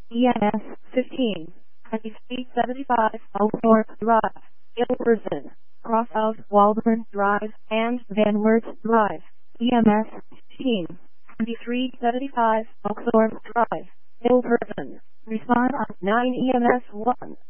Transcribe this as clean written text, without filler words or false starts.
EMS 15, 2375 Oakthorpe Drive, Ilverson, cross of Waldron Drive and Van Wert Drive. EMS 15, 2375 Oakthorpe Drive, Ilverson. Respond on 9 EMS 1.